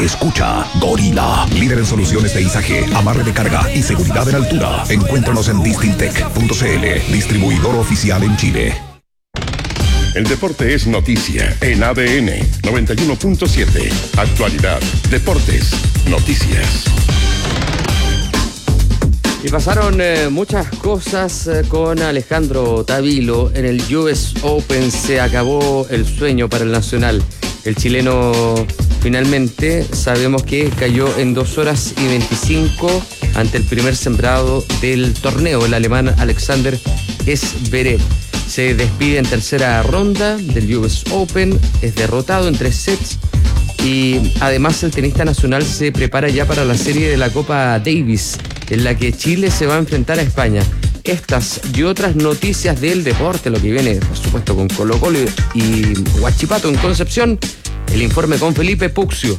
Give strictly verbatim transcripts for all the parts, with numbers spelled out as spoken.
escucha Gorila, líder en soluciones de izaje, amarre de carga y seguridad en altura. Encuéntranos en distintec punto c l, distribuidor oficial en Chile. El deporte es noticia en A D N noventa y uno punto siete. Actualidad, deportes, noticias. Y pasaron eh, muchas cosas eh, con Alejandro Tavilo. En el U S Open se acabó el sueño para el nacional. El chileno finalmente sabemos que cayó en dos horas y veinticinco ante el primer sembrado del torneo, el alemán Alexander Zverev. Se despide en tercera ronda del U S Open, es derrotado en tres sets y además el tenista nacional se prepara ya para la serie de la Copa Davis, en la que Chile se va a enfrentar a España. Estas y otras noticias del deporte, lo que viene, por supuesto, con Colo Colo y Huachipato en Concepción, el informe con Felipe Puccio.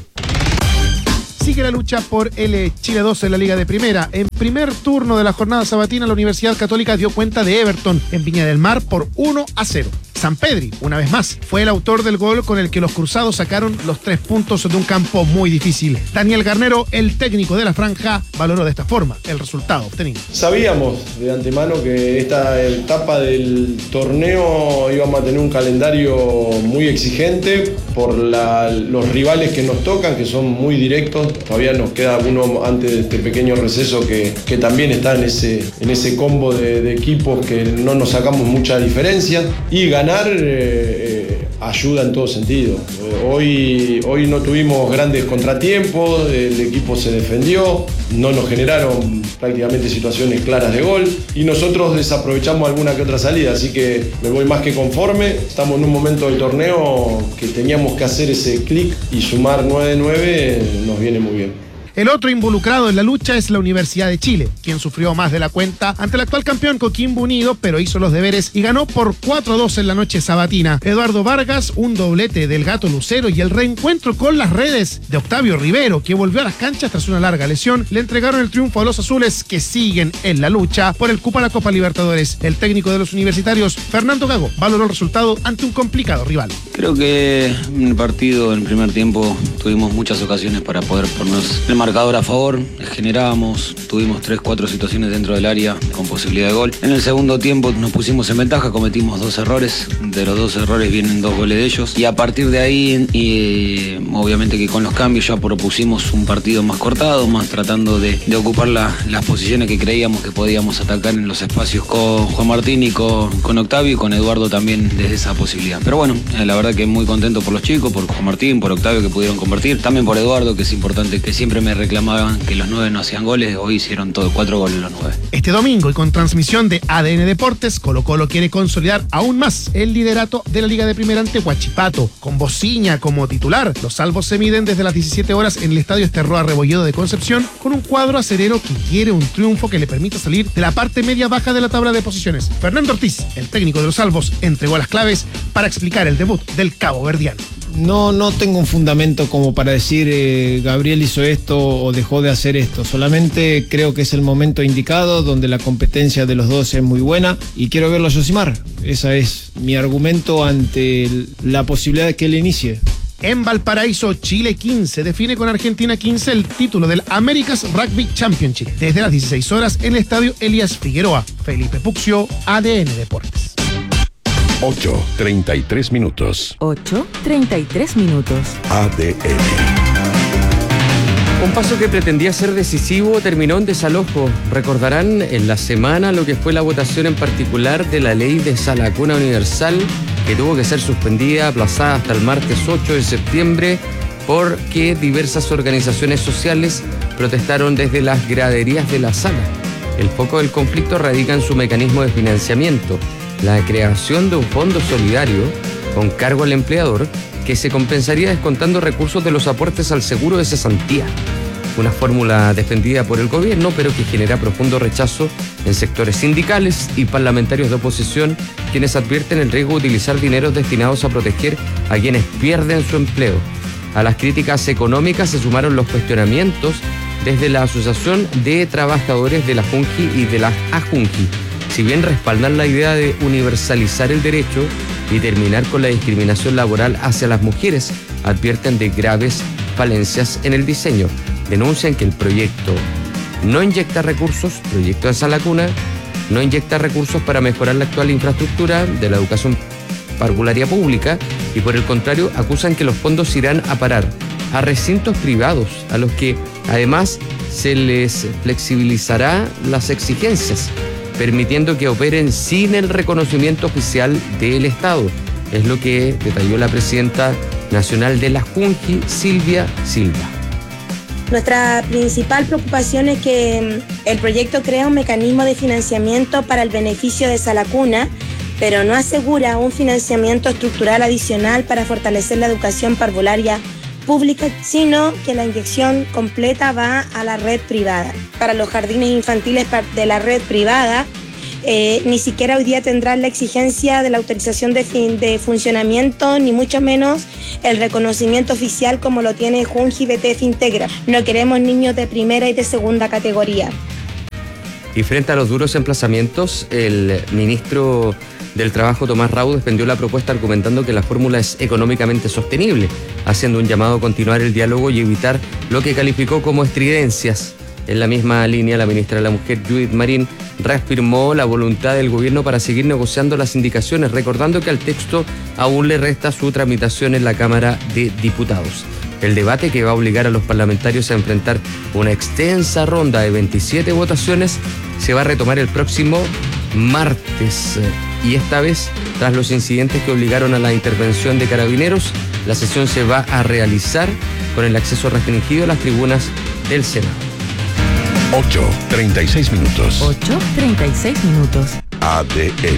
Sigue la lucha por el Chile dos en la Liga de Primera. En primer turno de la jornada sabatina, la Universidad Católica dio cuenta de Everton en Viña del Mar por uno a cero. Sampedri, una vez más, fue el autor del gol con el que los cruzados sacaron los tres puntos de un campo muy difícil. Daniel Garnero, el técnico de la franja, valoró de esta forma el resultado obtenido. Sabíamos de antemano que esta etapa del torneo íbamos a tener un calendario muy exigente por la, los rivales que nos tocan, que son muy directos. Todavía nos queda uno antes de este pequeño receso que, que también está en ese, en ese combo de, de equipos que no nos sacamos mucha diferencia. Y ganar eh, eh, ayuda en todo sentido. Eh, hoy, hoy no tuvimos grandes contratiempos, el equipo se defendió, no nos generaron prácticamente situaciones claras de gol y nosotros desaprovechamos alguna que otra salida, así que me voy más que conforme. Estamos en un momento del torneo que teníamos que hacer ese clic y sumar nueve nueve nos viene muy bien. El otro involucrado en la lucha es la Universidad de Chile, quien sufrió más de la cuenta ante el actual campeón Coquimbo Unido, pero hizo los deberes y ganó por cuatro a dos en la noche sabatina. Eduardo Vargas, un doblete del Gato Lucero y el reencuentro con las redes de Octavio Rivero, que volvió a las canchas tras una larga lesión, le entregaron el triunfo a los azules, que siguen en la lucha por el cupo a la Copa Libertadores. El técnico de los universitarios, Fernando Gago, valoró el resultado ante un complicado rival. Creo que en el partido, en el primer tiempo, tuvimos muchas ocasiones para poder ponernos el marcador a favor, generábamos, tuvimos tres, cuatro situaciones dentro del área con posibilidad de gol. En el segundo tiempo nos pusimos en ventaja, cometimos dos errores, de los dos errores vienen dos goles de ellos y a partir de ahí, y obviamente que con los cambios ya propusimos un partido más cortado, más tratando de, de ocupar la, las posiciones que creíamos que podíamos atacar en los espacios con Juan Martín y con, con Octavio y con Eduardo también desde esa posibilidad. Pero bueno, eh, la verdad que muy contento por los chicos, por Juan Martín, por Octavio que pudieron convertir, también por Eduardo, que es importante, que siempre me reclamaban que los nueve no hacían goles, hoy hicieron todo, cuatro goles los nueve. Este domingo y con transmisión de A D N Deportes, Colo Colo quiere consolidar aún más el liderato de la Liga de Primera ante Huachipato. Con Bociña como titular, los salvos se miden desde las diecisiete horas en el Estadio Esterroa Rebolledo de Concepción con un cuadro acerero que quiere un triunfo que le permita salir de la parte media baja de la tabla de posiciones. Fernando Ortiz, el técnico de los salvos, entregó las claves para explicar el debut del cabo verdiano. No, no tengo un fundamento como para decir eh, Gabriel hizo esto o dejó de hacer esto. Solamente creo que es el momento indicado donde la competencia de los dos es muy buena y quiero verlo a Yosimar. Ese es mi argumento ante el, la posibilidad de que él inicie. En Valparaíso, Chile quince define con Argentina quince el título del America's Rugby Championship. Desde las dieciséis horas en el estadio Elías Figueroa. Felipe Puccio, A D N Deportes. ocho treinta y tres minutos. ocho treinta y tres minutos. A D N. Un paso que pretendía ser decisivo terminó en desalojo. Recordarán en la semana lo que fue la votación en particular de la ley de sala cuna universal, que tuvo que ser suspendida, aplazada hasta el martes ocho de septiembre, porque diversas organizaciones sociales protestaron desde las graderías de la sala. El foco del conflicto radica en su mecanismo de financiamiento, la creación de un fondo solidario con cargo al empleador que se compensaría descontando recursos de los aportes al seguro de cesantía. Una fórmula defendida por el gobierno, pero que genera profundo rechazo en sectores sindicales y parlamentarios de oposición, quienes advierten el riesgo de utilizar dineros destinados a proteger a quienes pierden su empleo. A las críticas económicas se sumaron los cuestionamientos desde la Asociación de Trabajadores de la Junji y de la AJunji. Si bien respaldan la idea de universalizar el derecho y terminar con la discriminación laboral hacia las mujeres, advierten de graves falencias en el diseño. Denuncian que el proyecto no inyecta recursos, proyecto de Sala Cuna, no inyecta recursos para mejorar la actual infraestructura de la educación parvularia pública y por el contrario acusan que los fondos irán a parar a recintos privados a los que además se les flexibilizará las exigencias, permitiendo que operen sin el reconocimiento oficial del Estado. Es lo que detalló la presidenta nacional de la Junji, Silvia Silva. Nuestra principal preocupación es que el proyecto crea un mecanismo de financiamiento para el beneficio de Sala Cuna, pero no asegura un financiamiento estructural adicional para fortalecer la educación parvularia pública, sino que la inyección completa va a la red privada. Para los jardines infantiles de la red privada, eh, ni siquiera hoy día tendrán la exigencia de la autorización de, fin, de funcionamiento, ni mucho menos el reconocimiento oficial como lo tiene Junji B T F Integra. No queremos niños de primera y de segunda categoría. Y frente a los duros emplazamientos, el ministro del Trabajo, Tomás Rau, defendió la propuesta argumentando que la fórmula es económicamente sostenible, haciendo un llamado a continuar el diálogo y evitar lo que calificó como estridencias. En la misma línea, la ministra de la Mujer, Judith Marín, reafirmó la voluntad del gobierno para seguir negociando las indicaciones, recordando que al texto aún le resta su tramitación en la Cámara de Diputados. El debate, que va a obligar a los parlamentarios a enfrentar una extensa ronda de veintisiete votaciones, se va a retomar el próximo martes. Y esta vez, tras los incidentes que obligaron a la intervención de carabineros, la sesión se va a realizar con el acceso restringido a las tribunas del Senado. ocho treinta y seis minutos. ocho treinta y seis minutos. A D N.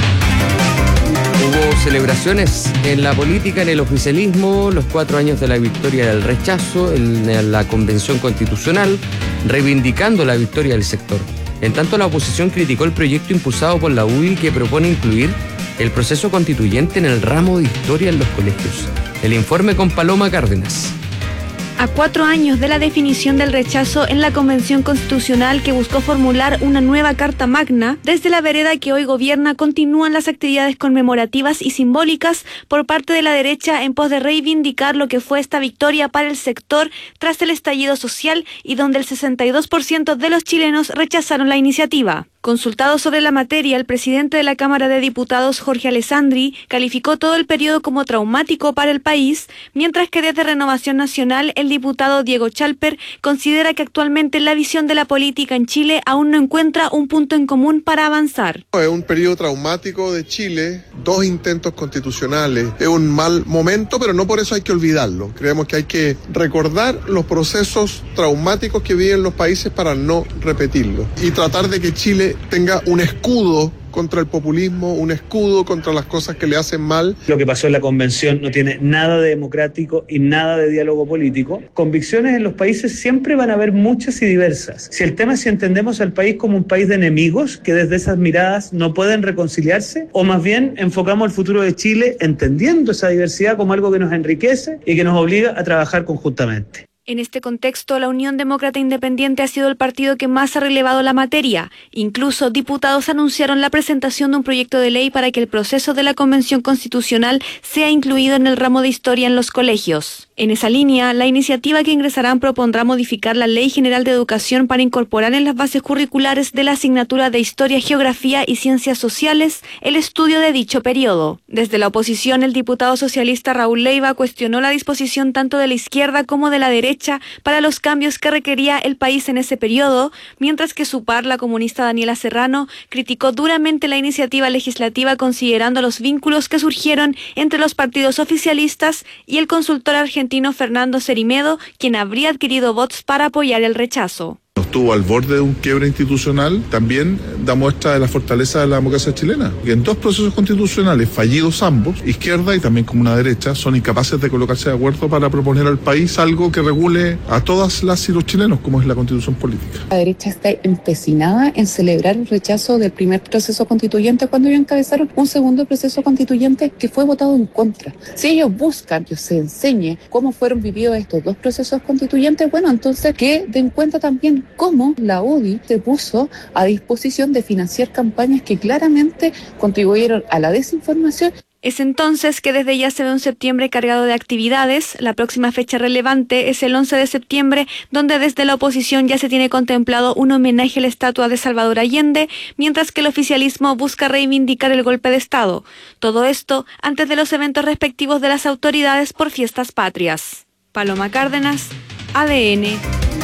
Hubo celebraciones en la política, en el oficialismo, los cuatro años de la victoria del rechazo, en la Convención Constitucional, reivindicando la victoria del sector. En tanto, la oposición criticó el proyecto impulsado por la U D I que propone incluir el proceso constituyente en el ramo de historia en los colegios. El informe con Paloma Cárdenas. A cuatro años de la definición del rechazo en la Convención Constitucional, que buscó formular una nueva Carta Magna, desde la vereda que hoy gobierna continúan las actividades conmemorativas y simbólicas por parte de la derecha en pos de reivindicar lo que fue esta victoria para el sector tras el estallido social y donde el sesenta y dos por ciento de los chilenos rechazaron la iniciativa. Consultado sobre la materia, el presidente de la Cámara de Diputados, Jorge Alessandri, calificó todo el periodo como traumático para el país, mientras que desde Renovación Nacional, el diputado Diego Chalper considera que actualmente la visión de la política en Chile aún no encuentra un punto en común para avanzar. Es un periodo traumático de Chile, dos intentos constitucionales, es un mal momento, pero no por eso hay que olvidarlo. Creemos que hay que recordar los procesos traumáticos que viven los países para no repetirlos y tratar de que Chile tenga un escudo contra el populismo, un escudo contra las cosas que le hacen mal. Lo que pasó en la convención no tiene nada de democrático y nada de diálogo político. Convicciones en los países siempre van a haber muchas y diversas. Si el tema es si entendemos al país como un país de enemigos que desde esas miradas no pueden reconciliarse, o más bien enfocamos el futuro de Chile entendiendo esa diversidad como algo que nos enriquece y que nos obliga a trabajar conjuntamente. En este contexto, la Unión Demócrata Independiente ha sido el partido que más ha relevado la materia. Incluso, diputados anunciaron la presentación de un proyecto de ley para que el proceso de la Convención Constitucional sea incluido en el ramo de historia en los colegios. En esa línea, la iniciativa que ingresarán propondrá modificar la Ley General de Educación para incorporar en las bases curriculares de la asignatura de Historia, Geografía y Ciencias Sociales el estudio de dicho periodo. Desde la oposición, el diputado socialista Raúl Leiva cuestionó la disposición tanto de la izquierda como de la derecha para los cambios que requería el país en ese periodo, mientras que su par, la comunista Daniela Serrano, criticó duramente la iniciativa legislativa considerando los vínculos que surgieron entre los partidos oficialistas y el consultor argentino Fernando Cerimedo, quien habría adquirido votos para apoyar el rechazo. Estuvo al borde de un quiebre institucional, también da muestra de la fortaleza de la democracia chilena. Que en dos procesos constitucionales fallidos ambos, izquierda y también como una derecha, son incapaces de colocarse de acuerdo para proponer al país algo que regule a todas las y los chilenos, como es la constitución política. La derecha está empecinada en celebrar el rechazo del primer proceso constituyente cuando ellos encabezaron un segundo proceso constituyente que fue votado en contra. Si ellos buscan que se enseñe cómo fueron vividos estos dos procesos constituyentes, bueno, entonces que den cuenta también cómo la U D I se puso a disposición de financiar campañas que claramente contribuyeron a la desinformación. Es entonces que desde ya se ve un septiembre cargado de actividades. La próxima fecha relevante es el once de septiembre, donde desde la oposición ya se tiene contemplado un homenaje a la estatua de Salvador Allende, mientras que el oficialismo busca reivindicar el golpe de Estado. Todo esto antes de los eventos respectivos de las autoridades por fiestas patrias. Paloma Cárdenas, A D N.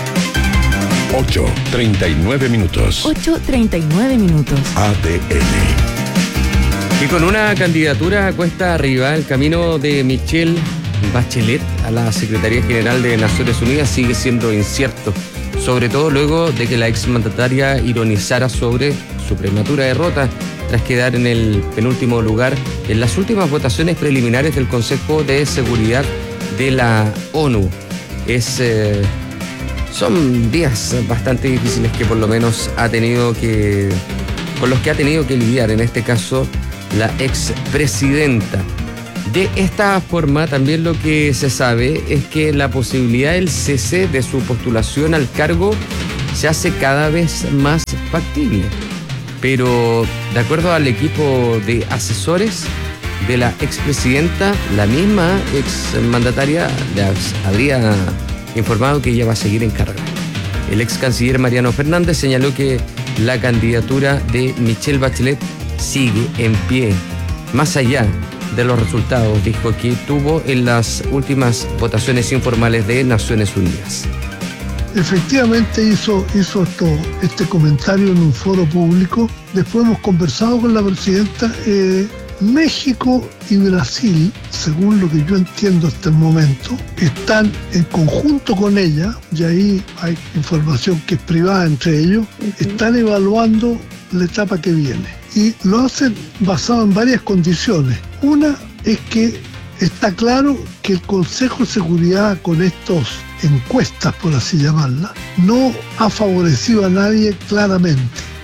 ocho treinta y nueve minutos. ocho treinta y nueve minutos. A D N. Y con una candidatura cuesta arriba, el camino de Michelle Bachelet a la Secretaría General de Naciones Unidas sigue siendo incierto, sobre todo luego de que la exmandataria ironizara sobre su prematura derrota tras quedar en el penúltimo lugar en las últimas votaciones preliminares del Consejo de Seguridad de la ONU. Es, eh, son días bastante difíciles que por lo menos ha tenido que, con los que ha tenido que lidiar, en este caso, la expresidenta. De esta forma, también lo que se sabe es que la posibilidad del cese de su postulación al cargo se hace cada vez más factible. Pero, de acuerdo al equipo de asesores de la expresidenta, la misma exmandataria habría informado que ella va a seguir en cargo. El ex canciller Mariano Fernández señaló que la candidatura de Michelle Bachelet sigue en pie, más allá de los resultados, dijo, que tuvo en las últimas votaciones informales de Naciones Unidas. Efectivamente hizo, hizo esto, este comentario en un foro público. Después hemos conversado con la presidenta. Eh, México y Brasil, según lo que yo entiendo hasta el momento, están en conjunto con ella, y ahí hay información que es privada entre ellos, están evaluando la etapa que viene. Y lo hacen basado en varias condiciones. Una es que está claro que el Consejo de Seguridad, con estas encuestas, por así llamarlas, no ha favorecido a nadie claramente.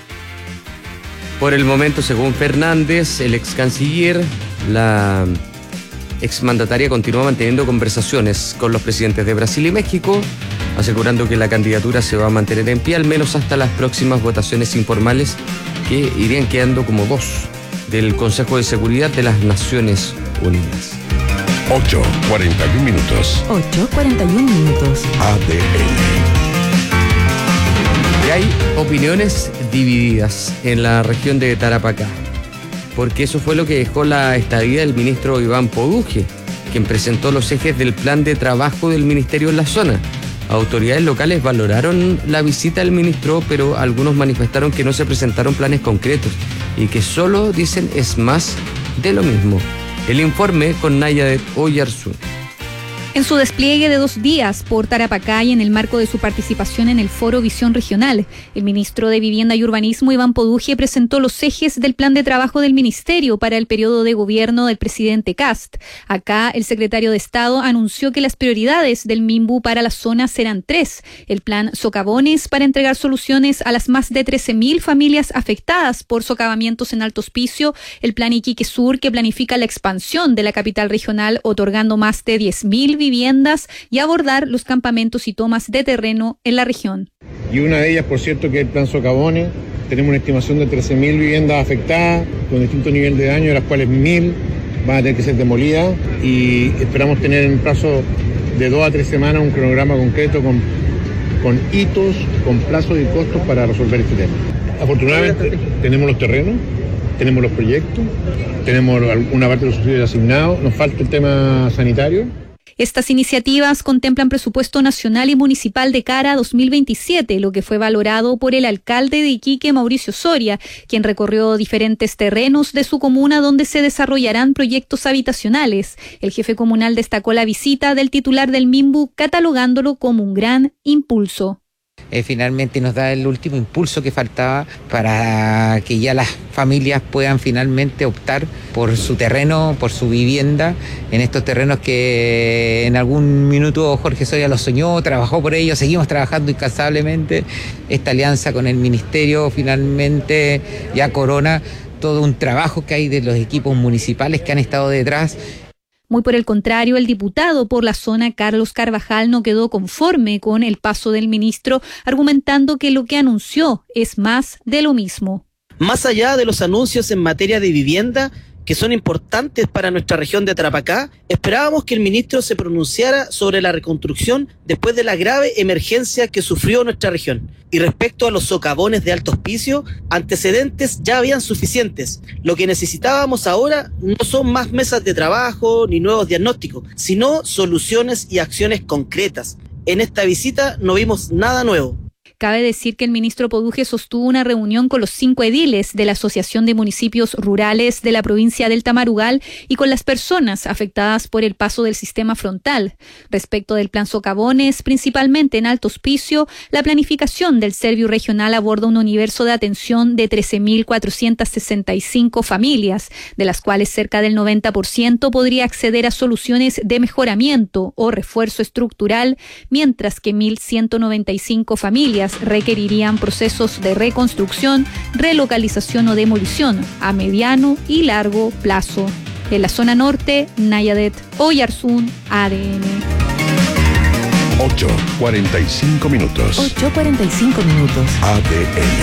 Por el momento, según Fernández, el ex canciller, la exmandataria continúa manteniendo conversaciones con los presidentes de Brasil y México, asegurando que la candidatura se va a mantener en pie al menos hasta las próximas votaciones informales, que irían quedando como dos del Consejo de Seguridad de las Naciones Unidas. ocho cuarenta y un minutos. ocho cuarenta y un minutos. A D N. Y hay opiniones divididas en la región de Tarapacá, porque eso fue lo que dejó la estadía del ministro Iván Poduje, quien presentó los ejes del plan de trabajo del ministerio en la zona. Autoridades locales valoraron la visita del ministro, pero algunos manifestaron que no se presentaron planes concretos y que solo, dicen, es más de lo mismo. El informe con Nayadet Oyarzún. En su despliegue de dos días por Tarapacá y en el marco de su participación en el Foro Visión Regional, el ministro de Vivienda y Urbanismo, Iván Poduje, presentó los ejes del plan de trabajo del ministerio para el periodo de gobierno del presidente Kast. Acá, el secretario de Estado anunció que las prioridades del MIMBU para la zona serán tres: el plan Socavones, para entregar soluciones a las más de trece mil familias afectadas por socavamientos en Alto Hospicio; el plan Iquique Sur, que planifica la expansión de la capital regional otorgando más de diez mil viviendas, y abordar los campamentos y tomas de terreno en la región. Y una de ellas, por cierto, que es el plan Socavones. Tenemos una estimación de trece mil viviendas afectadas con distinto nivel de daño, de las cuales mil van a tener que ser demolidas, y esperamos tener en un plazo de dos a tres semanas un cronograma concreto con, con hitos, con plazos y costos para resolver este tema. Afortunadamente tenemos los terrenos, tenemos los proyectos, tenemos una parte de los subsidios asignados, nos falta el tema sanitario. Estas iniciativas contemplan presupuesto nacional y municipal de cara a dos mil veintisiete, lo que fue valorado por el alcalde de Iquique, Mauricio Soria, quien recorrió diferentes terrenos de su comuna donde se desarrollarán proyectos habitacionales. El jefe comunal destacó la visita del titular del MIMBU, catalogándolo como un gran impulso. Eh, finalmente nos da el último impulso que faltaba para que ya las familias puedan finalmente optar por su terreno, por su vivienda, en estos terrenos que en algún minuto Jorge Soria los soñó, trabajó por ellos, seguimos trabajando incansablemente. Esta alianza con el ministerio finalmente ya corona todo un trabajo que hay de los equipos municipales que han estado detrás. Muy por el contrario, el diputado por la zona, Carlos Carvajal, no quedó conforme con el paso del ministro, argumentando que lo que anunció es más de lo mismo. Más allá de los anuncios en materia de vivienda, que son importantes para nuestra región de Tarapacá, esperábamos que el ministro se pronunciara sobre la reconstrucción después de la grave emergencia que sufrió nuestra región. Y respecto a los socavones de Alto Hospicio, antecedentes ya habían suficientes. Lo que necesitábamos ahora no son más mesas de trabajo ni nuevos diagnósticos, sino soluciones y acciones concretas. En esta visita no vimos nada nuevo. Cabe decir que el ministro Poduje sostuvo una reunión con los cinco ediles de la Asociación de Municipios Rurales de la provincia del Tamarugal y con las personas afectadas por el paso del sistema frontal. Respecto del plan Socavones, principalmente en Alto Hospicio, la planificación del Serviu Regional aborda un universo de atención de trece mil cuatrocientas sesenta y cinco familias, de las cuales cerca del noventa por ciento podría acceder a soluciones de mejoramiento o refuerzo estructural, mientras que mil ciento noventa y cinco familias requerirían procesos de reconstrucción, relocalización o demolición a mediano y largo plazo. En la zona norte, Nayadet, Oyarzún, A D N. ocho cuarenta y cinco minutos. ocho cuarenta y cinco minutos. A D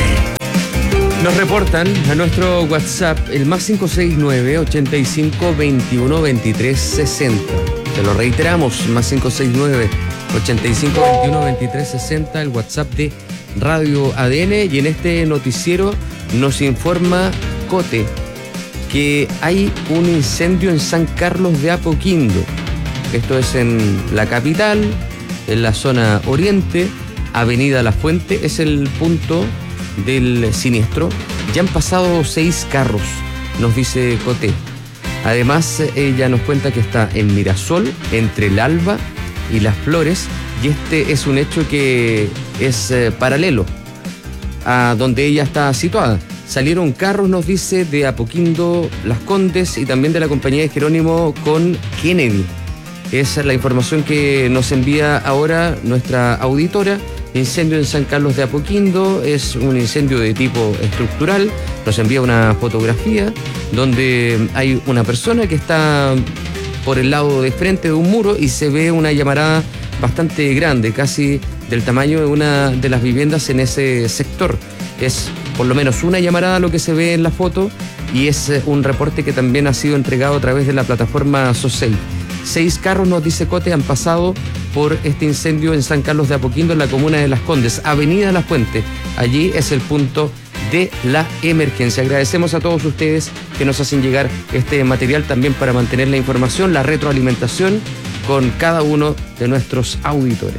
N. Nos reportan a nuestro WhatsApp el más cinco seis nueve, ochenta y cinco, veintiuno, veintitrés, sesenta. Te lo reiteramos, más cinco seis nueve, ochenta y cinco, veintiuno, veintitrés, sesenta, el WhatsApp de Radio A D N. Y en este noticiero nos informa Cote que hay un incendio en San Carlos de Apoquindo. Esto es en la capital, en la zona oriente, Avenida La Fuente, es el punto del siniestro. Ya han pasado seis carros, nos dice Cote. Además, ella nos cuenta que está en Mirasol, entre el Alba y Las Flores, y este es un hecho que es eh, paralelo a donde ella está situada. Salieron carros, nos dice, de Apoquindo, Las Condes y también de la compañía de Jerónimo con Kennedy. Esa es la información que nos envía ahora nuestra auditora. Incendio en San Carlos de Apoquindo, es un incendio de tipo estructural. Nos envía una fotografía donde hay una persona que está por el lado de frente de un muro y se ve una llamarada bastante grande, casi del tamaño de una de las viviendas en ese sector. Es por lo menos una llamarada lo que se ve en la foto y es un reporte que también ha sido entregado a través de la plataforma SOCEI. Seis carros, nos dice Cote, han pasado por este incendio en San Carlos de Apoquindo, en la comuna de Las Condes, Avenida La Fuente. Allí es el punto de la emergencia. Agradecemos a todos ustedes que nos hacen llegar este material también para mantener la información, la retroalimentación con cada uno de nuestros auditores.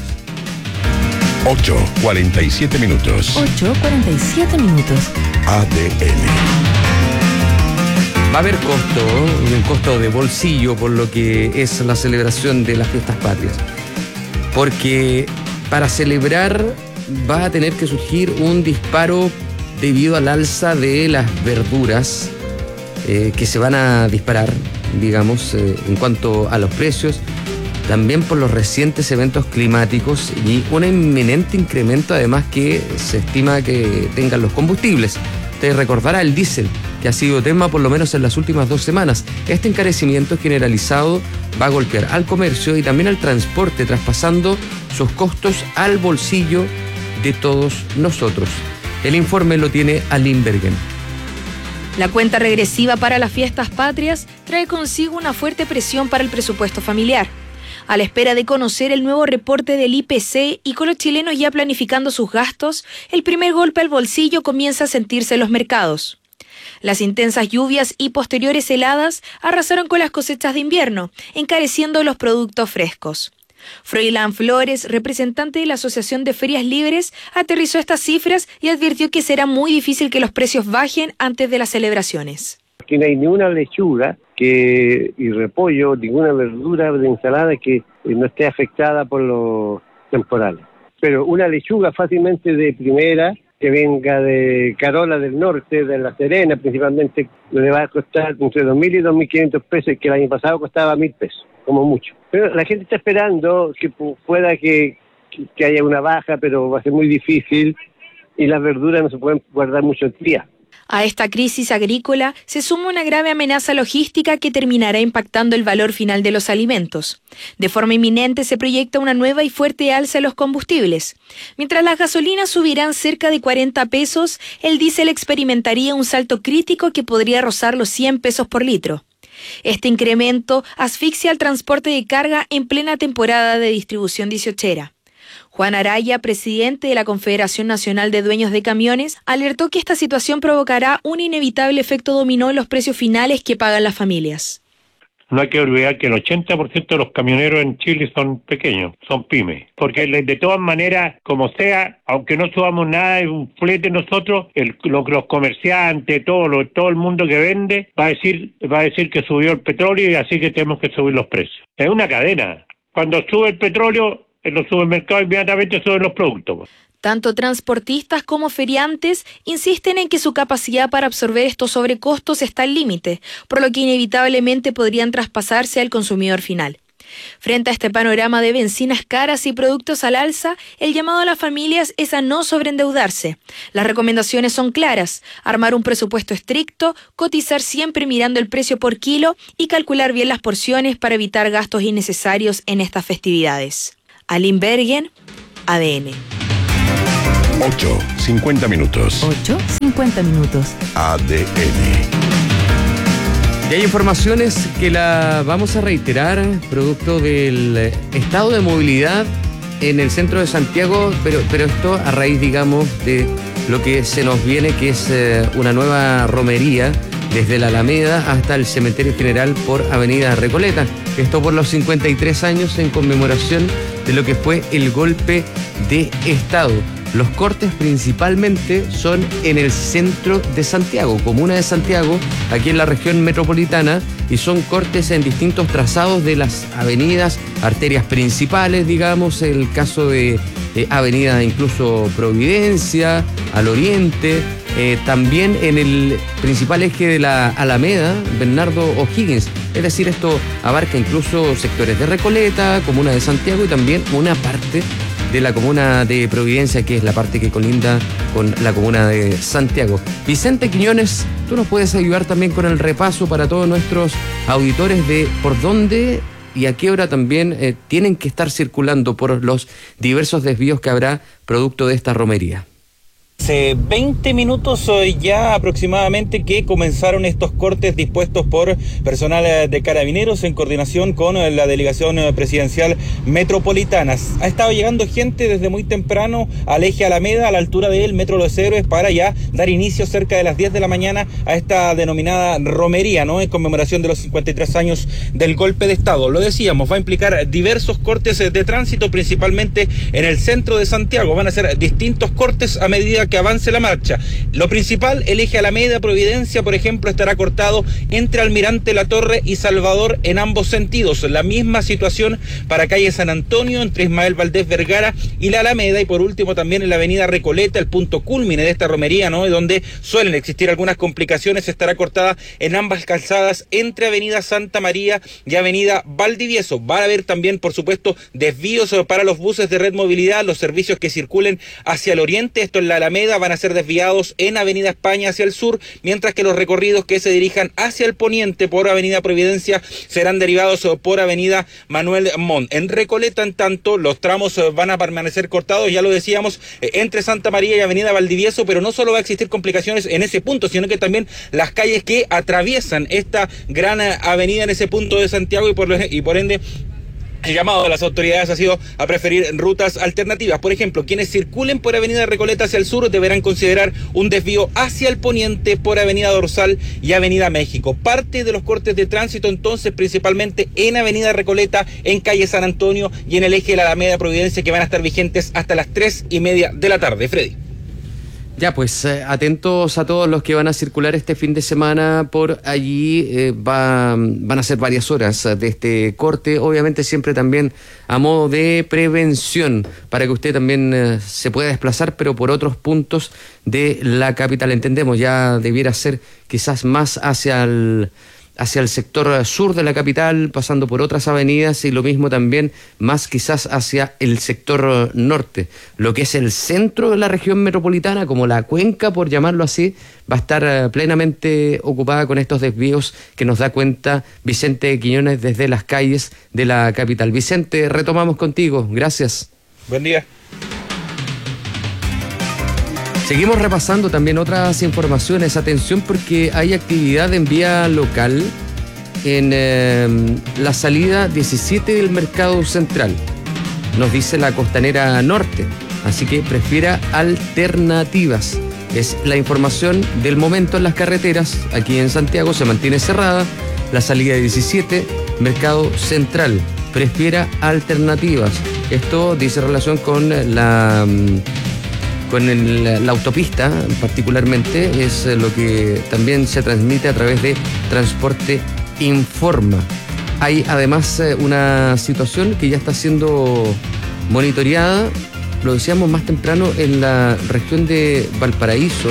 ocho cuarenta y siete minutos. ocho cuarenta y siete minutos. A D N. Va a haber costo, un costo de bolsillo por lo que es la celebración de las fiestas patrias. Porque para celebrar va a tener que surgir un disparo debido al alza de las verduras eh, que se van a disparar, digamos, eh, en cuanto a los precios, también por los recientes eventos climáticos y un inminente incremento además que se estima que tengan los combustibles. Usted recordará el diésel, que ha sido tema por lo menos en las últimas dos semanas. Este encarecimiento generalizado va a golpear al comercio y también al transporte, traspasando sus costos al bolsillo de todos nosotros. El informe lo tiene Aline Bergen. La cuenta regresiva para las fiestas patrias trae consigo una fuerte presión para el presupuesto familiar. A la espera de conocer el nuevo reporte del I P C y con los chilenos ya planificando sus gastos, el primer golpe al bolsillo comienza a sentirse en los mercados. Las intensas lluvias y posteriores heladas arrasaron con las cosechas de invierno, encareciendo los productos frescos. Froilán Flores, representante de la Asociación de Ferias Libres, aterrizó estas cifras y advirtió que será muy difícil que los precios bajen antes de las celebraciones. Que no hay ni una lechuga que y repollo, ninguna verdura de ensalada que no esté afectada por los temporales. Pero una lechuga fácilmente de primera, que venga de Carola del Norte, de La Serena principalmente, le va a costar entre dos mil y dos mil quinientos pesos, que el año pasado costaba mil pesos, como mucho. Pero la gente está esperando que pueda que, que haya una baja, pero va a ser muy difícil y las verduras no se pueden guardar muchos días. A esta crisis agrícola se suma una grave amenaza logística que terminará impactando el valor final de los alimentos. De forma inminente se proyecta una nueva y fuerte alza en los combustibles. Mientras las gasolinas subirán cerca de cuarenta pesos, el diésel experimentaría un salto crítico que podría rozar los cien pesos por litro. Este incremento asfixia al transporte de carga en plena temporada de distribución dieciochera. Juan Araya, presidente de la Confederación Nacional de Dueños de Camiones, alertó que esta situación provocará un inevitable efecto dominó en los precios finales que pagan las familias. No hay que olvidar que el ochenta por ciento de los camioneros en Chile son pequeños, son pymes. Porque de todas maneras, como sea, aunque no subamos nada de un flete nosotros, el, los, los comerciantes, todo, lo, todo el mundo que vende, va a decir va a decir que subió el petróleo y así que tenemos que subir los precios. Es una cadena. Cuando sube el petróleo, en los supermercados inmediatamente suben los productos. Tanto transportistas como feriantes insisten en que su capacidad para absorber estos sobrecostos está al límite, por lo que inevitablemente podrían traspasarse al consumidor final. Frente a este panorama de bencinas caras y productos al alza, el llamado a las familias es a no sobreendeudarse. Las recomendaciones son claras: armar un presupuesto estricto, cotizar siempre mirando el precio por kilo y calcular bien las porciones para evitar gastos innecesarios en estas festividades. Aline Bergen, A D N. ocho, cincuenta minutos. ocho, cincuenta minutos. A D N. Y hay informaciones que la vamos a reiterar, producto del estado de movilidad en el centro de Santiago, pero, pero esto a raíz, digamos, de lo que se nos viene, que es eh, una nueva romería desde la Alameda hasta el Cementerio General por Avenida Recoleta. Esto por los cincuenta y tres años en conmemoración de lo que fue el golpe de Estado. Los cortes principalmente son en el centro de Santiago, comuna de Santiago, aquí en la región metropolitana, y son cortes en distintos trazados de las avenidas, arterias principales, digamos, el caso de eh, Avenida incluso Providencia, al oriente, eh, también en el principal eje de la Alameda, Bernardo O'Higgins. Es decir, esto abarca incluso sectores de Recoleta, comuna de Santiago y también una parte de la comuna de Providencia, que es la parte que colinda con la comuna de Santiago. Vicente Quiñones, tú nos puedes ayudar también con el repaso para todos nuestros auditores de por dónde y a qué hora también eh, tienen que estar circulando por los diversos desvíos que habrá producto de esta romería. Hace veinte minutos ya aproximadamente que comenzaron estos cortes dispuestos por personal de Carabineros en coordinación con la delegación presidencial metropolitana. Ha estado llegando gente desde muy temprano al eje Alameda, a la altura del Metro Los Héroes, para ya dar inicio cerca de las diez de la mañana a esta denominada romería, ¿no?, en conmemoración de los cincuenta y tres años del golpe de Estado. Lo decíamos, va a implicar diversos cortes de tránsito, principalmente en el centro de Santiago. Van a ser distintos cortes a medida que avance la marcha. Lo principal, el eje Alameda Providencia, por ejemplo, estará cortado entre Almirante La Torre y Salvador en ambos sentidos. La misma situación para calle San Antonio, entre Ismael Valdés Vergara y la Alameda, y por último también en la avenida Recoleta, el punto cúlmine de esta romería, ¿no?, donde suelen existir algunas complicaciones, estará cortada en ambas calzadas entre avenida Santa María y avenida Valdivieso. Va a haber también, por supuesto, desvíos para los buses de Red Movilidad, los servicios que circulen hacia el oriente, esto en la Alameda, van a ser desviados en Avenida España hacia el sur, mientras que los recorridos que se dirijan hacia el poniente por Avenida Providencia serán derivados por Avenida Manuel Montt. En Recoleta, en tanto, los tramos van a permanecer cortados, ya lo decíamos, entre Santa María y Avenida Valdivieso, pero no solo va a existir complicaciones en ese punto, sino que también las calles que atraviesan esta gran avenida en ese punto de Santiago y por, y por ende el llamado de las autoridades ha sido a preferir rutas alternativas. Por ejemplo, quienes circulen por Avenida Recoleta hacia el sur deberán considerar un desvío hacia el poniente por Avenida Dorsal y Avenida México. Parte de los cortes de tránsito, entonces, principalmente en Avenida Recoleta, en calle San Antonio y en el eje de la Alameda Providencia, que van a estar vigentes hasta las tres y media de la tarde. Freddy. Ya, pues eh, atentos a todos los que van a circular este fin de semana por allí. Eh, va, van a ser varias horas de este corte, obviamente siempre también a modo de prevención, para que usted también eh, se pueda desplazar, pero por otros puntos de la capital. Entendemos, ya debiera ser quizás más hacia el hacia el sector sur de la capital, pasando por otras avenidas, y lo mismo también más quizás hacia el sector norte. Lo que es el centro de la región metropolitana, como la cuenca, por llamarlo así, va a estar plenamente ocupada con estos desvíos que nos da cuenta Vicente Quiñones desde las calles de la capital. Vicente, retomamos contigo. Gracias. Buen día. Seguimos repasando también otras informaciones. Atención, porque hay actividad en vía local en eh, la salida diecisiete del Mercado Central. Nos dice la Costanera Norte, así que prefiera alternativas. Es la información del momento en las carreteras. Aquí en Santiago se mantiene cerrada la salida diecisiete, Mercado Central. Prefiera alternativas. Esto dice relación con la... con el, la autopista particularmente, es lo que también se transmite a través de Transporte Informa. Hay además una situación que ya está siendo monitoreada, lo decíamos más temprano, en la región de Valparaíso,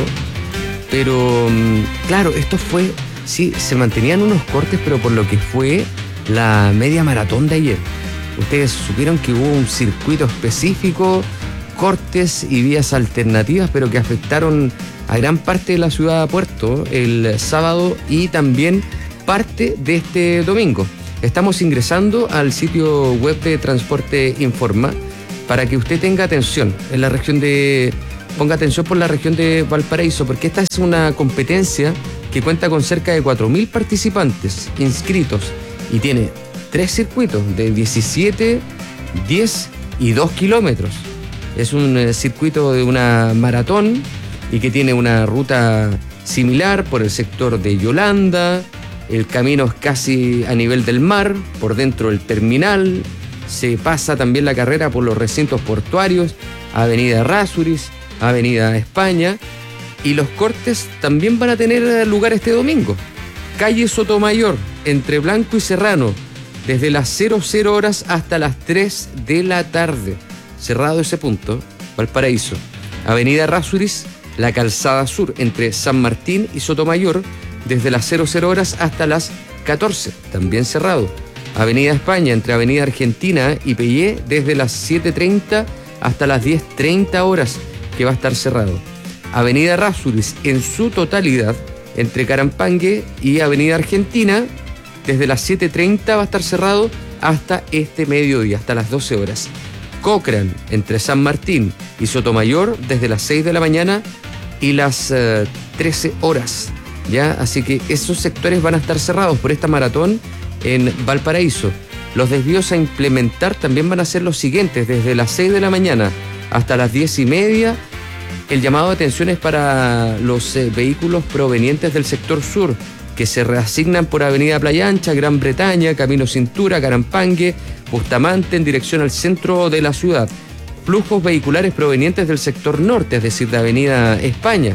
pero claro, esto fue, sí, se mantenían unos cortes, pero por lo que fue la media maratón de ayer. Ustedes supieron que hubo un circuito específico, cortes y vías alternativas, pero que afectaron a gran parte de la ciudad de Puerto el sábado y también parte de este domingo. Estamos ingresando al sitio web de Transporte Informa para que usted tenga atención en la región de, ponga atención por la región de Valparaíso, porque esta es una competencia que cuenta con cerca de cuatro mil participantes inscritos y tiene tres circuitos de diecisiete, diez y dos kilómetros. Es un eh, circuito de una maratón y que tiene una ruta similar por el sector de Yolanda. El camino es casi a nivel del mar, por dentro del terminal. Se pasa también la carrera por los recintos portuarios, Avenida Errázuriz, Avenida España. Y los cortes también van a tener lugar este domingo. Calle Sotomayor, entre Blanco y Serrano, desde las cero cero horas hasta las tres de la tarde. Cerrado ese punto, Valparaíso. Avenida Errázuriz, la Calzada Sur, entre San Martín y Sotomayor, desde las cero cero horas hasta las catorce, también cerrado. Avenida España, entre Avenida Argentina y Peyé, desde las siete treinta hasta las diez treinta horas, que va a estar cerrado. Avenida Errázuriz, en su totalidad, entre Carampangue y Avenida Argentina, desde las siete treinta va a estar cerrado hasta este mediodía, hasta las doce horas. Cochrane, entre San Martín y Sotomayor, desde las seis de la mañana y las uh, trece horas. ¿Ya? Así que esos sectores van a estar cerrados por esta maratón en Valparaíso. Los desvíos a implementar también van a ser los siguientes: desde las seis de la mañana hasta las diez y media. El llamado de atención es para los eh, vehículos provenientes del sector sur, que se reasignan por Avenida Playa Ancha, Gran Bretaña, Camino Cintura, Carampangue, Bustamante, en dirección al centro de la ciudad. Flujos vehiculares provenientes del sector norte, es decir, de Avenida España,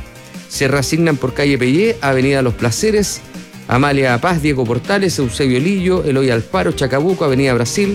se reasignan por calle Peyé, Avenida Los Placeres, Amalia Paz, Diego Portales, Eusebio Lillo, Eloy Alfaro, Chacabuco, Avenida Brasil,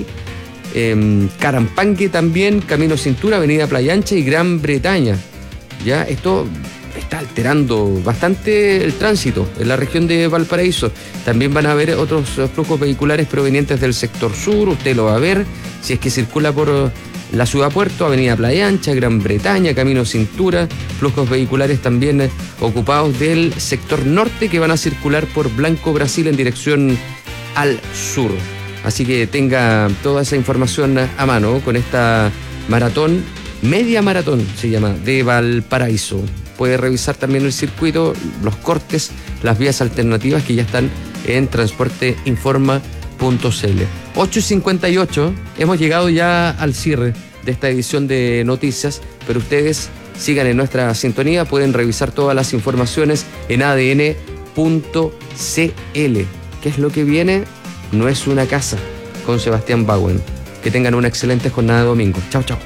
eh, Carampangue también, Camino Cintura, Avenida Playa Ancha y Gran Bretaña. Ya, esto está alterando bastante el tránsito en la región de Valparaíso. También van a haber otros flujos vehiculares provenientes del sector sur, usted lo va a ver si es que circula por la ciudad Puerto, Avenida Playa Ancha, Gran Bretaña, Camino Cintura, flujos vehiculares también ocupados del sector norte que van a circular por Blanco Brasil en dirección al sur. Así que tenga toda esa información a mano con esta maratón, media maratón se llama, de Valparaíso. Puede revisar también el circuito, los cortes, las vías alternativas que ya están en transporte informa punto c l. ocho y cincuenta y ocho, hemos llegado ya al cierre de esta edición de noticias, pero ustedes sigan en nuestra sintonía, pueden revisar todas las informaciones en a d n punto c l. ¿Qué es lo que viene? No es una casa, con Sebastián Bauen. Que tengan una excelente jornada de domingo. Chao, chao.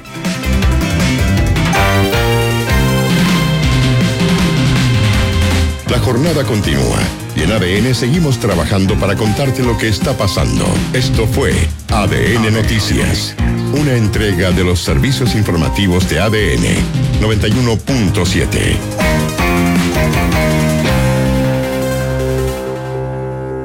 La jornada continúa y en A D N seguimos trabajando para contarte lo que está pasando. Esto fue A D N Noticias, una entrega de los servicios informativos de A D N noventa y uno punto siete.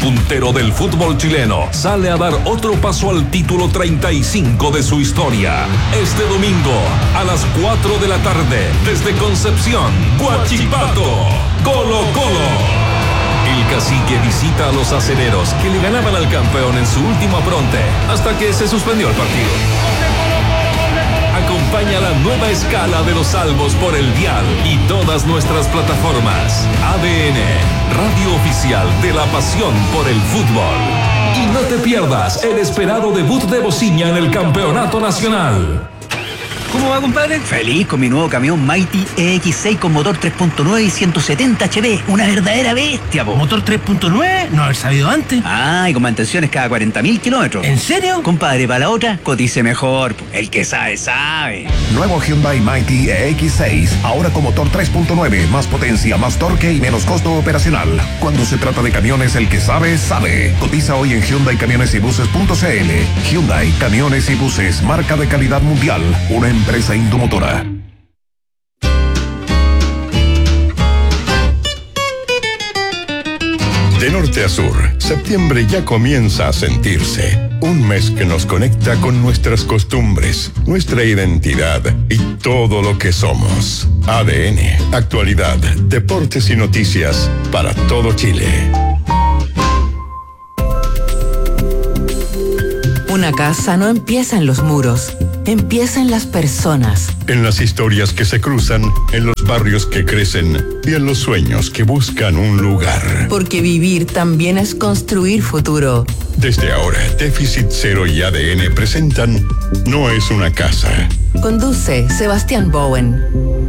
puntero del fútbol chileno sale a dar otro paso al título treinta y cinco de su historia. Este domingo, a las cuatro de la tarde, desde Concepción, Huachipato, Colo Colo. El cacique visita a los acereros que le ganaban al campeón en su último apronte hasta que se suspendió el partido. Acompaña la nueva escala de los salvos por el dial y todas nuestras plataformas. A D N, radio oficial de la pasión por el fútbol. Y no te pierdas el esperado debut de Bociña en el campeonato nacional. ¿Cómo va, compadre? Feliz con mi nuevo camión Mighty E X seis con motor tres punto nueve y ciento setenta H P. Una verdadera bestia, po. ¿Motor tres punto nueve? No haber sabido antes. Ah, y con mantenciones cada cuarenta mil kilómetros. ¿En serio? Compadre, para la otra, cotice mejor, po. El que sabe, sabe. Nuevo Hyundai Mighty E X seis. Ahora con motor tres punto nueve. Más potencia, más torque y menos costo operacional. Cuando se trata de camiones, el que sabe, sabe. Cotiza hoy en Hyundai Camiones y Buses punto c l. Hyundai Camiones y Buses. Marca de calidad mundial. Una empresa Indomotora. De norte a sur, septiembre ya comienza a sentirse. Un mes que nos conecta con nuestras costumbres, nuestra identidad y todo lo que somos. A D N, actualidad, deportes y noticias para todo Chile. Una casa no empieza en los muros, empieza en las personas. En las historias que se cruzan, en los barrios que crecen y en los sueños que buscan un lugar. Porque vivir también es construir futuro. Desde ahora, Déficit Cero y A D N presentan No es una casa. Conduce Sebastián Bowen.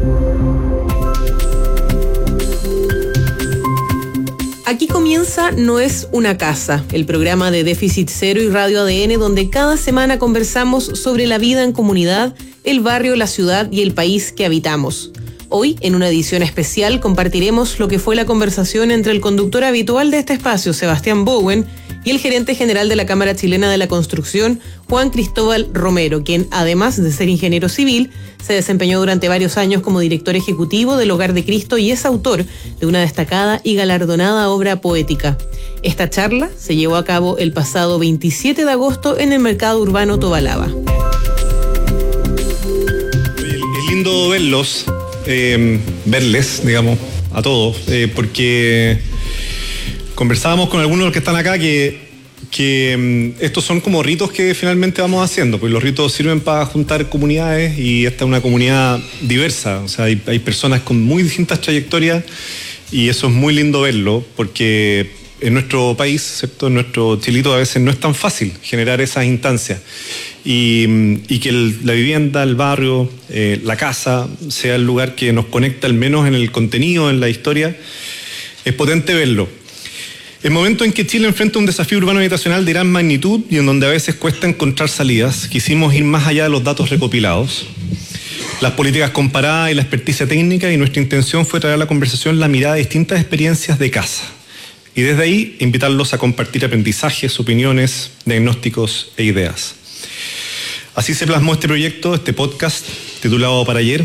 Aquí comienza No es una casa, el programa de Déficit Cero y Radio A D N, donde cada semana conversamos sobre la vida en comunidad, el barrio, la ciudad y el país que habitamos. Hoy, en una edición especial, compartiremos lo que fue la conversación entre el conductor habitual de este espacio, Sebastián Bowen, y el gerente general de la Cámara Chilena de la Construcción, Juan Cristóbal Romero, quien, además de ser ingeniero civil, se desempeñó durante varios años como director ejecutivo del Hogar de Cristo y es autor de una destacada y galardonada obra poética. Esta charla se llevó a cabo el pasado veintisiete de agosto en el Mercado Urbano Tobalaba. Es lindo verlos, eh, verles, digamos, a todos, eh, porque conversábamos con algunos de los que están acá que, que um, estos son como ritos que finalmente vamos haciendo, pues los ritos sirven para juntar comunidades y esta es una comunidad diversa, o sea, hay, hay personas con muy distintas trayectorias y eso es muy lindo verlo porque en nuestro país, ¿cierto? En nuestro Chilito a veces no es tan fácil generar esas instancias y, y que el, la vivienda, el barrio, eh, la casa sea el lugar que nos conecta al menos en el contenido, en la historia, es potente verlo. El momento en que Chile enfrenta un desafío urbano habitacional de gran magnitud y en donde a veces cuesta encontrar salidas, quisimos ir más allá de los datos recopilados, las políticas comparadas y la experticia técnica, y nuestra intención fue traer a la conversación la mirada de distintas experiencias de casa. Y desde ahí invitarlos a compartir aprendizajes, opiniones, diagnósticos e ideas. Así se plasmó este proyecto, este podcast titulado Para Ayer.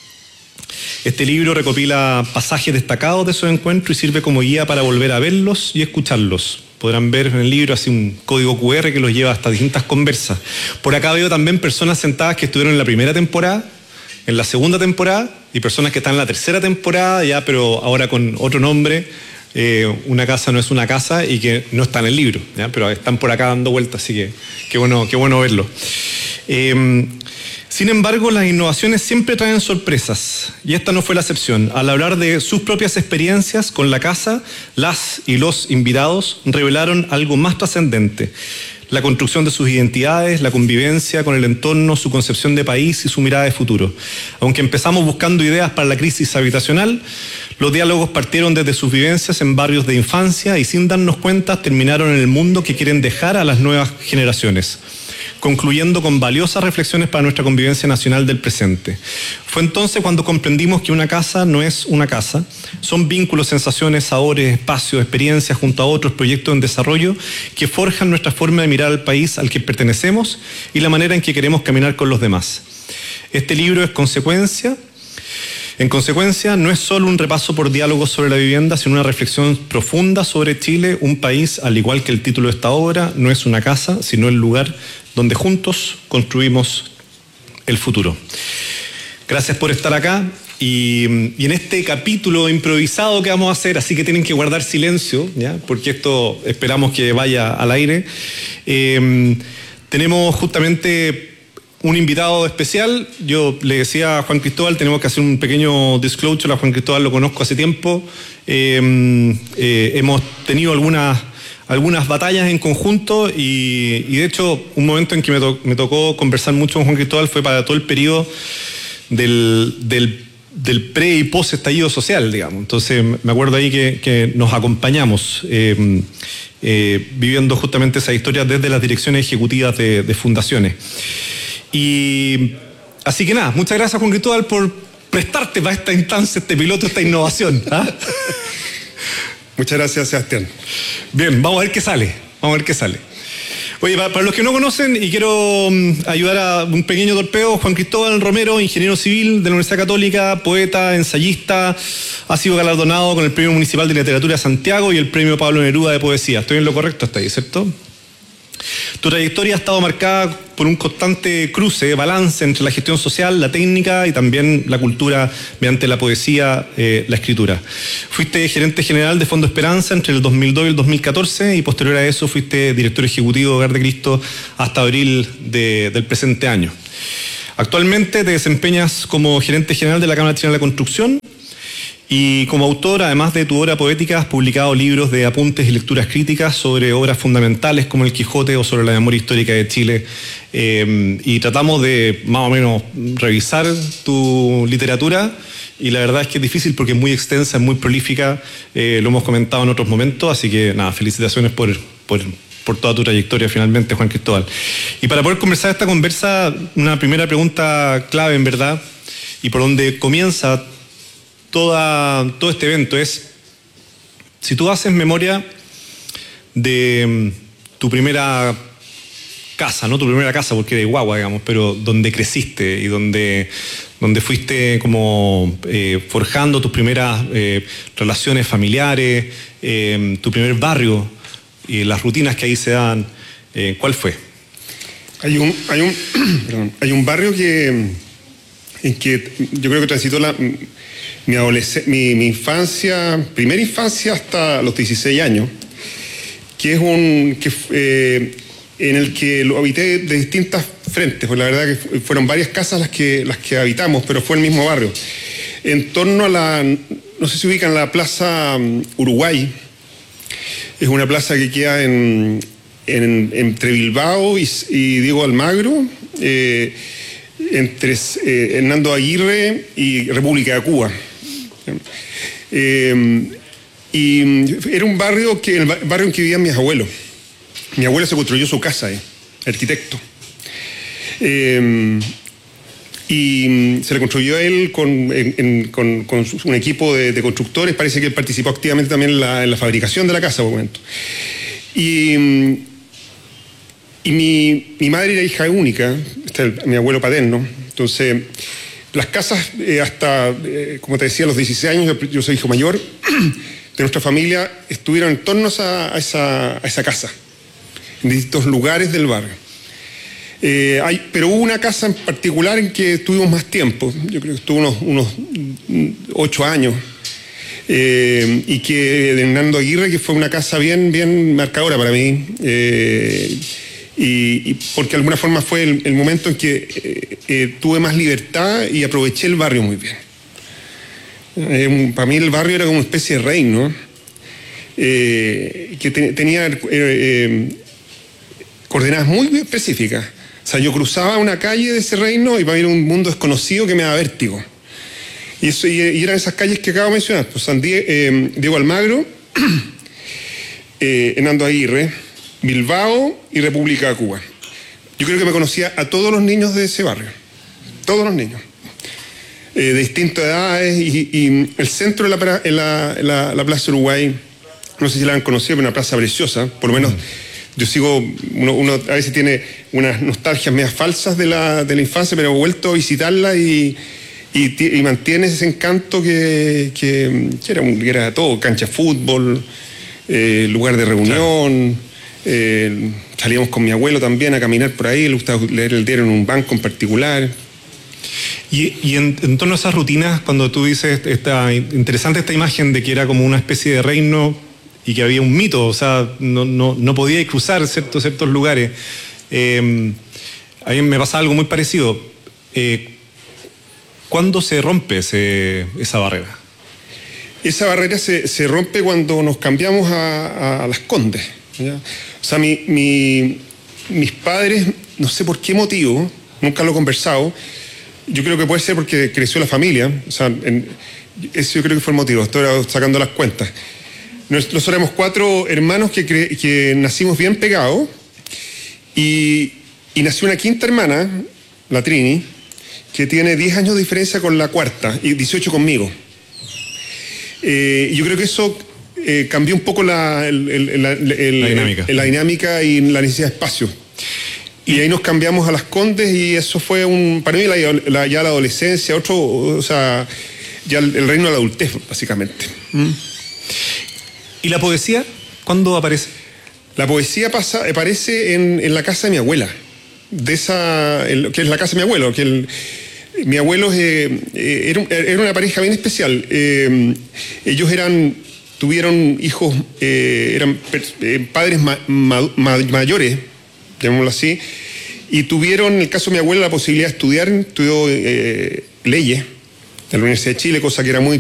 Este libro recopila pasajes destacados de esos encuentros y sirve como guía para volver a verlos y escucharlos. Podrán ver en el libro así un código cu erre que los lleva hasta distintas conversas. Por acá veo también personas sentadas que estuvieron en la primera temporada, en la segunda temporada, y personas que están en la tercera temporada ya, pero ahora con otro nombre. Eh, una casa no es una casa y que no está en el libro, ¿ya? Pero están por acá dando vueltas, así que qué bueno, qué bueno verlo. Eh, Sin embargo, las innovaciones siempre traen sorpresas, y esta no fue la excepción. Al hablar de sus propias experiencias con la casa, las y los invitados revelaron algo más trascendente: la construcción de sus identidades, la convivencia con el entorno, su concepción de país y su mirada de futuro. Aunque empezamos buscando ideas para la crisis habitacional, los diálogos partieron desde sus vivencias en barrios de infancia y sin darnos cuenta terminaron en el mundo que quieren dejar a las nuevas generaciones, concluyendo con valiosas reflexiones para nuestra convivencia nacional del presente. Fue entonces cuando comprendimos que una casa no es una casa, son vínculos, sensaciones, sabores, espacios, experiencias junto a otros proyectos en desarrollo que forjan nuestra forma de mirar al país al que pertenecemos y la manera en que queremos caminar con los demás. Este libro es consecuencia En consecuencia, no es solo un repaso por diálogos sobre la vivienda, sino una reflexión profunda sobre Chile, un país, al igual que el título de esta obra, no es una casa, sino el lugar donde juntos construimos el futuro. Gracias por estar acá. Y, y en este capítulo improvisado que vamos a hacer, así que tienen que guardar silencio, ¿ya? Porque esto esperamos que vaya al aire, eh, tenemos justamente un invitado especial. Yo le decía a Juan Cristóbal, tenemos que hacer un pequeño disclosure. A Juan Cristóbal lo conozco hace tiempo, eh, eh, hemos tenido algunas, algunas batallas en conjunto y, y de hecho un momento en que me, to- me tocó conversar mucho con Juan Cristóbal fue para todo el periodo del... del del pre y post estallido social, digamos. Entonces me acuerdo ahí que, que nos acompañamos eh, eh, viviendo justamente esa historia desde las direcciones ejecutivas de, de fundaciones. Y así que nada, muchas gracias Juan Cristóbal por prestarte para esta instancia, este piloto, esta innovación. ¿Ah? Muchas gracias, Sebastián. Bien, vamos a ver qué sale, vamos a ver qué sale. Oye, para, para los que no conocen, y quiero um, ayudar a un pequeño torpeo, Juan Cristóbal Romero, ingeniero civil de la Universidad Católica, poeta, ensayista, ha sido galardonado con el Premio Municipal de Literatura de Santiago y el Premio Pablo Neruda de Poesía. Estoy en lo correcto hasta ahí, ¿cierto? Tu trayectoria ha estado marcada por un constante cruce, balance entre la gestión social, la técnica y también la cultura mediante la poesía, eh, la escritura. Fuiste gerente general de Fondo Esperanza entre el dos mil dos y el dos mil catorce y posterior a eso fuiste director ejecutivo de Hogar de Cristo hasta abril de, del presente año. Actualmente te desempeñas como gerente general de la Cámara Chilena de la Construcción y como autor, además de tu obra poética, has publicado libros de apuntes y lecturas críticas sobre obras fundamentales como El Quijote o sobre la memoria histórica de Chile. Eh, y tratamos de más o menos revisar tu literatura y la verdad es que es difícil porque es muy extensa, es muy prolífica, eh, lo hemos comentado en otros momentos, así que nada, felicitaciones por, por, por toda tu trayectoria finalmente, Juan Cristóbal. Y para poder conversar esta conversa, una primera pregunta clave en verdad, y por donde comienza Toda, todo este evento es, si tú haces memoria de tu primera casa, no tu primera casa porque eres guagua, digamos, pero donde creciste y donde, donde fuiste como eh, forjando tus primeras eh, relaciones familiares, eh, tu primer barrio y las rutinas que ahí se dan, eh, ¿cuál fue? Hay un, hay un, perdón, hay un barrio que, en que yo creo que transitó la... Mi, mi, mi infancia, primera infancia hasta los dieciséis años, que es un que, eh, en el que lo habité de distintas frentes, pues la verdad que fueron varias casas las que, las que habitamos, pero fue el mismo barrio. En torno a la, no sé si ubican la Plaza Uruguay, es una plaza que queda en, en, entre Bilbao y, y Diego Almagro, eh, entre eh, Hernando Aguirre y República de Cuba. Eh, y era un barrio que el barrio en que vivían mis abuelos. Mi abuelo se construyó su casa, eh, arquitecto. Eh, y se le construyó a él con, en, en, con, con un equipo de, de constructores. Parece que él participó activamente también en la, en la fabricación de la casa por momento. Y, y mi, mi madre era hija única, este es mi abuelo paterno. Entonces, las casas, eh, hasta, eh, como te decía, a los dieciséis años, yo, yo soy hijo mayor, de nuestra familia, estuvieron en torno a, a, esa, a esa casa, en distintos lugares del barrio. Eh, hay, pero hubo una casa en particular en que estuvimos más tiempo, yo creo que estuvo unos, unos ocho años, eh, y que de Hernando Aguirre, que fue una casa bien, bien marcadora para mí, eh, Y, y porque de alguna forma fue el, el momento en que eh, eh, tuve más libertad y aproveché el barrio muy bien. Eh, para mí el barrio era como una especie de reino, eh, que te, tenía eh, eh, coordenadas muy específicas. O sea, yo cruzaba una calle de ese reino y para mí era un mundo desconocido que me daba vértigo. Y, eso, y, y eran esas calles que acabo de mencionar, pues San Die, eh, Diego Almagro, eh, Hernando Aguirre, Bilbao y República de Cuba. Yo creo que me conocía a todos los niños de ese barrio, todos los niños, eh, de distintas edades, y, y el centro de la, la, la, la Plaza Uruguay, no sé si la han conocido, pero una plaza preciosa, por lo menos yo sigo, uno, uno a veces tiene unas nostalgias medias falsas de la, de la infancia, pero he vuelto a visitarla y, y, y mantiene ese encanto que, que, que, era, un, que era todo, cancha de fútbol, eh, lugar de reunión. Claro. Eh, salíamos con mi abuelo también a caminar por ahí, le gustaba leer el diario en un banco en particular. Y, y en, en torno a esas rutinas, cuando tú dices, esta, interesante esta imagen de que era como una especie de reino y que había un mito, o sea, no, no, no podía cruzar ciertos, ciertos lugares. Eh, a mí me pasa algo muy parecido. Eh, ¿Cuándo se rompe ese, esa barrera? Esa barrera se, se rompe cuando nos cambiamos a, a, a Las Condes, ¿ya? O sea, mi, mi, mis padres, no sé por qué motivo, nunca lo he conversado, yo creo que puede ser porque creció la familia, o sea, en, ese yo creo que fue el motivo, estoy sacando las cuentas. Nosotros éramos cuatro hermanos que, cre, que nacimos bien pegados y, y nació una quinta hermana, la Trini, que tiene diez años de diferencia con la cuarta y dieciocho conmigo. Eh, yo creo que eso eh, cambió un poco la, el, el, el, el, la, dinámica. El, la dinámica y la necesidad de espacio. Y ahí nos cambiamos a Las Condes y eso fue un, para mí la, la, ya la adolescencia, otro, o sea, ya el, el reino de la adultez, básicamente. ¿Mm? ¿Y la poesía? ¿Cuándo aparece? La poesía pasa, aparece en, en la casa de mi abuela, de esa, el, que es la casa de mi abuelo, que el, mi abuelo eh, eh, era, era una pareja bien especial. Eh, ellos eran, tuvieron hijos, eh, eran eh, padres ma, ma, ma, mayores, llamémoslo así, y tuvieron, en el caso de mi abuela, la posibilidad de estudiar, estudió eh, leyes de la Universidad de Chile, cosa que era muy